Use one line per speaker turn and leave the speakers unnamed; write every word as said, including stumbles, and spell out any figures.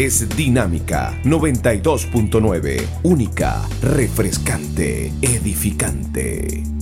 es Dinámica noventa y dos punto nueve. Única, refrescante, edificante.